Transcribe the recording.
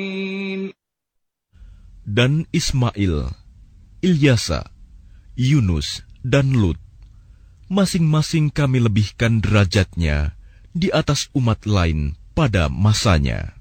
Dan Ismail, Ilyasa, Yunus, dan Lut, masing-masing kami lebihkan derajatnya di atas umat lain pada masanya.